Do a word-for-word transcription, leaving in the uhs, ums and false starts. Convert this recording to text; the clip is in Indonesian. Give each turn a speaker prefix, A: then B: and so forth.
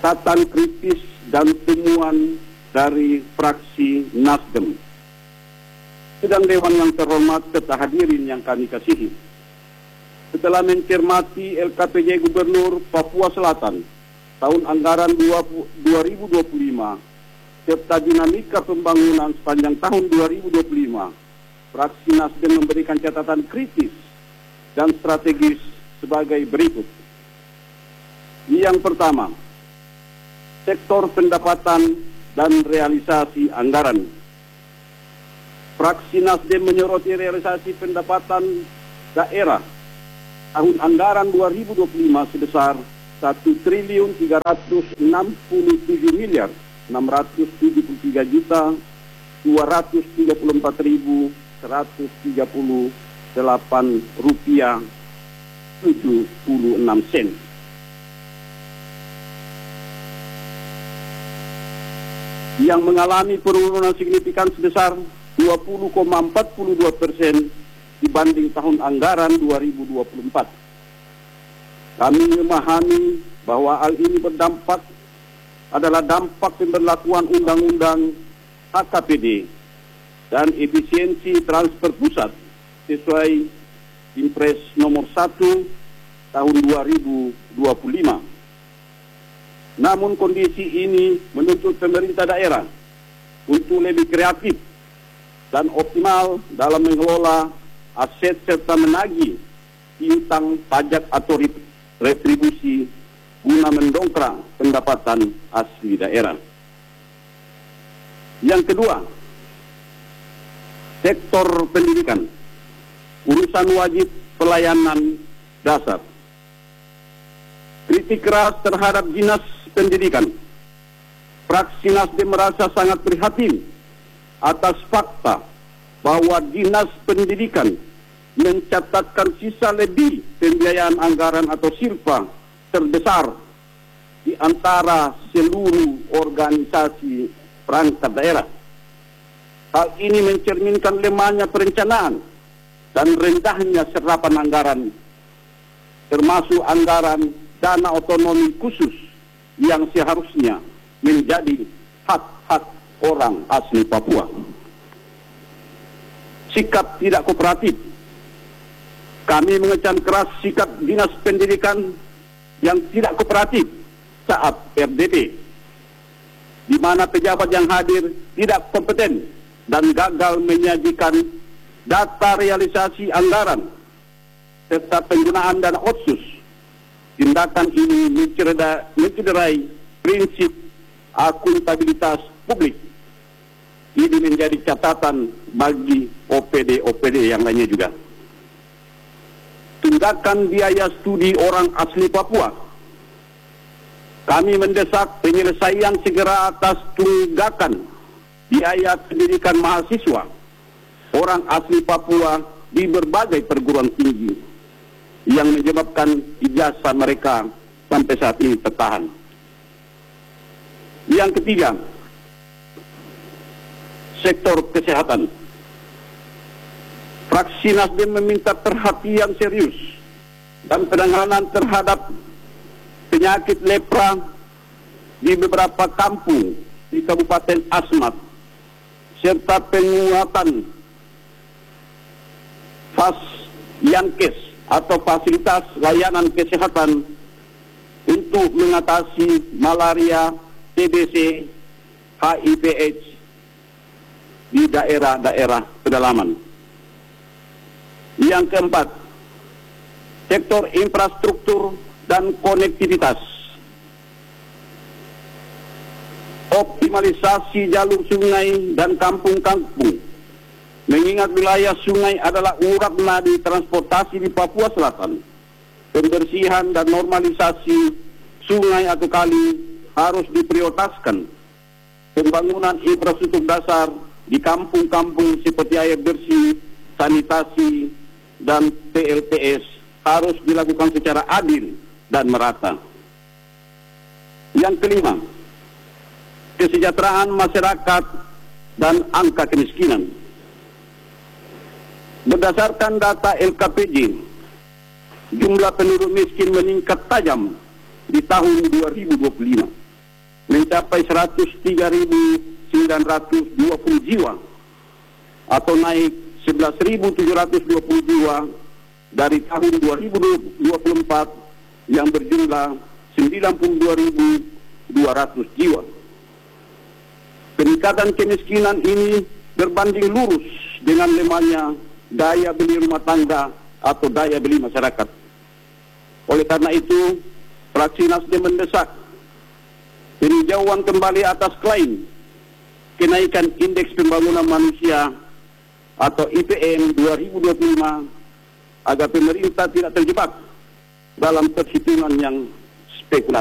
A: catatan kritis dan temuan dari fraksi Nasdem. Sedang Dewan yang terhormat serta hadirin yang kami kasihi, setelah mencermati L K P J Gubernur Papua Selatan tahun anggaran dua ribu dua puluh lima serta dinamika pembangunan sepanjang tahun dua ribu dua puluh lima, fraksi Nasdem memberikan catatan kritis dan strategis sebagai berikut. Yang pertama, sektor pendapatan dan realisasi anggaran. Fraksi Nasdem menyoroti realisasi pendapatan daerah tahun anggaran dua ribu dua puluh lima sebesar satu triliun tiga ratus enam puluh tujuh miliar enam ratus tujuh puluh tiga juta dua ratus tiga puluh empat ribu seratus tiga puluh delapan rupiah tujuh puluh enam sen. Yang mengalami penurunan signifikan sebesar dua puluh koma empat puluh dua persen dibanding tahun anggaran dua ribu dua puluh empat. Kami memahami bahwa hal ini berdampak adalah dampak pemberlakuan Undang-Undang H K P D dan efisiensi transfer pusat sesuai Impres nomor satu tahun dua ribu dua puluh lima. Namun kondisi ini menuntut pemerintah daerah untuk lebih kreatif dan optimal dalam mengelola aset serta menagih piutang pajak atau retribusi guna mendongkrak pendapatan asli daerah. Yang kedua, sektor pendidikan, urusan wajib pelayanan dasar. Kritik keras terhadap dinas pendidikan. Fraksi Nasdem merasa sangat prihatin atas fakta bahwa dinas pendidikan mencatatkan sisa lebih pembiayaan anggaran atau silpa terbesar di antara seluruh organisasi perangkat daerah. Hal ini mencerminkan lemahnya perencanaan dan rendahnya serapan anggaran, termasuk anggaran dana otonomi khusus yang seharusnya menjadi hak-hak orang asli Papua. Sikap tidak kooperatif. Kami mengecam keras sikap dinas pendidikan yang tidak kooperatif saat R D P, di mana pejabat yang hadir tidak kompeten dan gagal menyajikan data realisasi anggaran serta penggunaan dana otsus. Tindakan ini mencederai prinsip akuntabilitas publik. Ini menjadi catatan bagi O P D-O P D yang lainnya juga. Tunggakan biaya studi orang asli Papua. Kami mendesak penyelesaian segera atas tunggakan biaya pendidikan mahasiswa orang asli Papua di berbagai perguruan tinggi yang menyebabkan ijazah mereka sampai saat ini tertahan. Yang ketiga, sektor kesehatan. Fraksi Nasdem meminta perhatian serius dan penanganan terhadap penyakit lepra di beberapa kampung di Kabupaten Asmat, serta penguatan Fas Yankes atau fasilitas layanan kesehatan untuk mengatasi malaria, T B C, H I V AIDS di daerah-daerah pedalaman. Yang keempat, sektor infrastruktur dan konektivitas. Optimalisasi jalur sungai dan kampung-kampung, mengingat wilayah sungai adalah urat nadi transportasi di Papua Selatan. Pembersihan dan normalisasi sungai atau kali harus diprioritaskan. Pembangunan infrastruktur dasar di kampung-kampung seperti air bersih, sanitasi, dan P L T S harus dilakukan secara adil dan merata. Yang kelima, kesejahteraan masyarakat dan angka kemiskinan. Berdasarkan data L K P J, jumlah penduduk miskin meningkat tajam di tahun dua ribu dua puluh lima. mencapai seratus tiga ribu sembilan ratus dua puluh jiwa atau naik sebelas ribu tujuh ratus dua puluh jiwa dari tahun dua ribu dua puluh empat yang berjumlah sembilan puluh dua ribu dua ratus jiwa. Peningkatan kemiskinan ini berbanding lurus dengan lemahnya daya beli rumah tangga atau daya beli masyarakat. Oleh karena itu, fraksi Nasdem mendesak peninjauan kembali atas klaim kenaikan Indeks Pembangunan Manusia atau I P M dua ribu dua puluh lima agar pemerintah tidak terjebak dalam perhitungan yang spekulatif.